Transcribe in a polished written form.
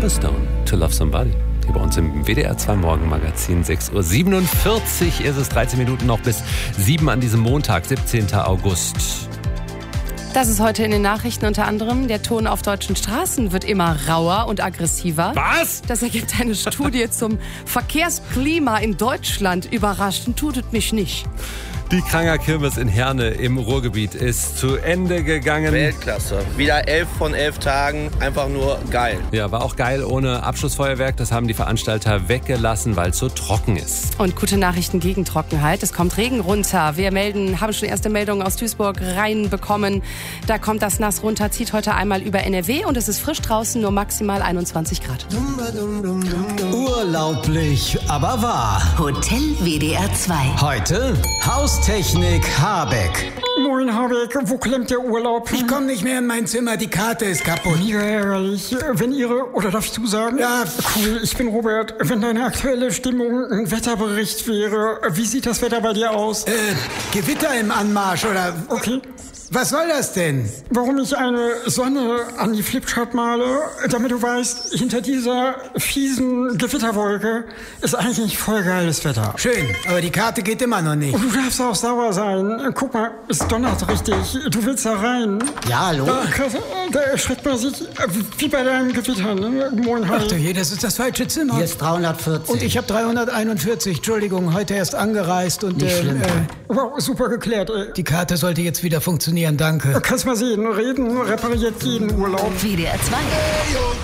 Stone, To Love Somebody. Hier bei uns im WDR 2 Morgenmagazin, 6.47 Uhr ist es, 13 Minuten noch bis 7 an diesem Montag, 17. August. Das ist heute in den Nachrichten unter anderem. Der Ton auf deutschen Straßen wird immer rauer und aggressiver. Was? Das ergibt eine Studie zum Verkehrsklima in Deutschland. Überraschend tut es mich nicht. Die Kranger Kirmes in Herne im Ruhrgebiet ist zu Ende gegangen. Weltklasse. Wieder 11 von 11 Tagen. Einfach nur geil. Ja, war auch geil ohne Abschlussfeuerwerk. Das haben die Veranstalter weggelassen, weil es so trocken ist. Und gute Nachrichten gegen Trockenheit. Es kommt Regen runter. Wir haben schon erste Meldungen aus Duisburg reinbekommen. Da kommt das Nass runter, zieht heute einmal über NRW und es ist frisch draußen, nur maximal 21 Grad. Urlaublich, aber wahr. Hotel WDR 2. Heute Haustechnik Habeck. Moin Habeck, wo klemmt der Urlaub? Ich komme nicht mehr in mein Zimmer, die Karte ist kaputt. Mega ärgerlich. Wenn Ihre, oder darfst du sagen? Ja. Cool, ich bin Robert. Wenn deine aktuelle Stimmung ein Wetterbericht wäre, wie sieht das Wetter bei dir aus? Gewitter im Anmarsch, oder? Okay. Was soll das denn? Warum ich eine Sonne an die Flipchart male, damit du weißt, hinter dieser fiesen Gewitterwolke ist eigentlich voll geiles Wetter. Schön, aber die Karte geht immer noch nicht. Du darfst auch sauer sein. Guck mal, es donnert richtig. Du willst da rein. Ja, hallo? Krass, da erschreckt man sich wie bei deinem Gewitter, ne? Moin, Ach du je, das ist das falsche Zimmer. Hier ist 340. Und ich habe 341. Entschuldigung, heute erst angereist und Nicht schlimm. Wow, super geklärt, ey. die Karte sollte jetzt wieder funktionieren, danke. Kannst mal sehen, reden repariert jeden Urlaub. WDR 2.